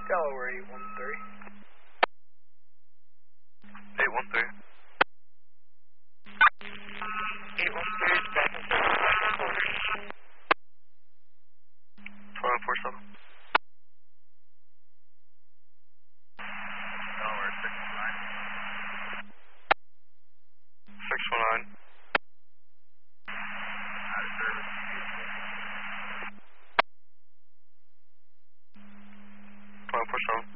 Delaware 813. 813. 813 is back in 1247. Delaware 619. 619. 1247.